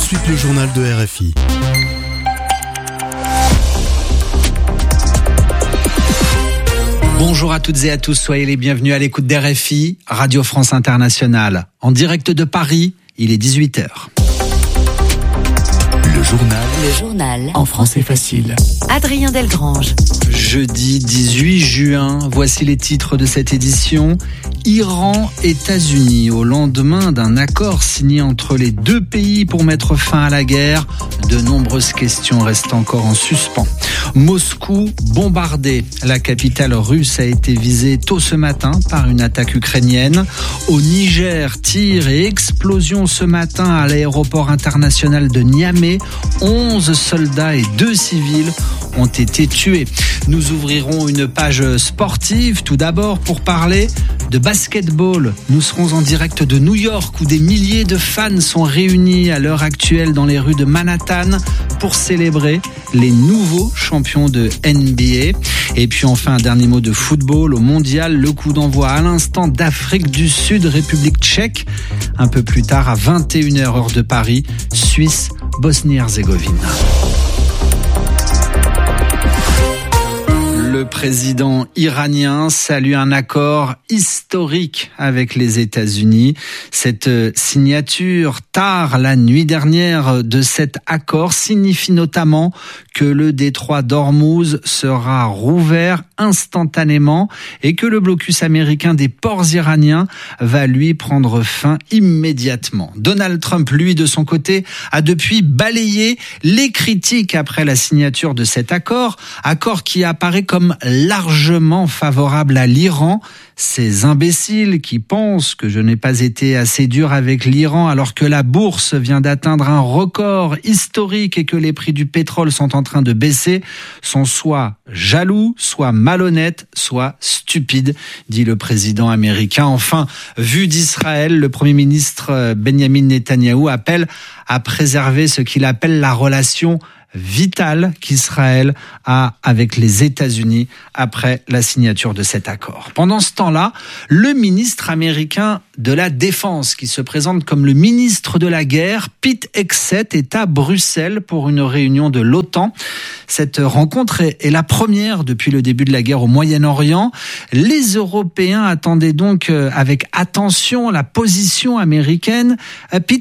suite le journal de RFI. Bonjour à toutes et à tous, soyez les bienvenus à l'écoute d'RFI, Radio France Internationale. En direct de Paris, il est 18h. Le journal en français facile. Adrien Delgrange. Jeudi 18 juin, voici les titres de cette édition. Iran, États-Unis, au lendemain d'un accord signé entre les deux pays pour mettre fin à la guerre, de nombreuses questions restent encore en suspens. Moscou bombardé. La capitale russe a été visée tôt ce matin par une attaque ukrainienne. Au Niger, tirs et explosions ce matin à l'aéroport international de Niamey. 11 soldats et 2 civils ont été tués. Nous ouvrirons une page sportive tout d'abord pour parler de basketball. Nous serons en direct de New York où des milliers de fans sont réunis à l'heure actuelle dans les rues de Manhattan pour célébrer les nouveaux champions de NBA. Et puis enfin un dernier mot de football au mondial. Le coup d'envoi à l'instant d'Afrique du Sud, République tchèque. Un peu plus tard à 21h heure de Paris, Suisse, Bosnie-Herzégovine. Le président iranien salue un accord historique avec les États-Unis. Cette signature tard la nuit dernière de cet accord signifie notamment que le détroit d'Ormuz sera rouvert instantanément et que le blocus américain des ports iraniens va lui prendre fin immédiatement. Donald Trump, lui, de son côté, a depuis balayé les critiques après la signature de cet accord qui apparaît comme largement favorable à l'Iran. Ces imbéciles qui pensent que je n'ai pas été assez dur avec l'Iran alors que la bourse vient d'atteindre un record historique et que les prix du pétrole sont en train de baisser sont soit jaloux, soit malhonnêtes, soit stupides, dit le président américain. Enfin, vu d'Israël, le Premier ministre Benjamin Netanyahou appelle à préserver ce qu'il appelle la relation vitale qu'Israël a avec les États-Unis après la signature de cet accord. Pendant ce temps-là, le ministre américain de la Défense, qui se présente comme le ministre de la guerre, Pete Hegseth, est à Bruxelles pour une réunion de l'OTAN. Cette rencontre est la première depuis le début de la guerre au Moyen-Orient. Les Européens attendaient donc avec attention la position américaine. Pete